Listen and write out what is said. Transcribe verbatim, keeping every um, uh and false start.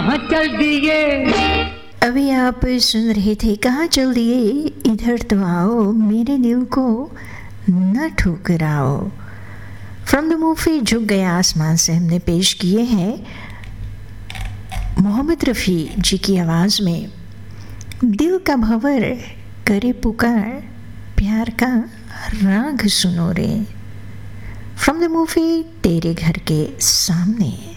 हाँ चल दिए। अभी आप सुन रहे थे कहाँ चल दिए, इधर तो आओ, मेरे दिल को न ठुकराओ। फ्रॉम द मूवी झुक गया आसमान से हमने पेश किए हैं मोहम्मद रफ़ी जी की आवाज़ में दिल का भंवर करे पुकार, प्यार का राग सुनो रे। फ्रॉम द मूवी तेरे घर के सामने।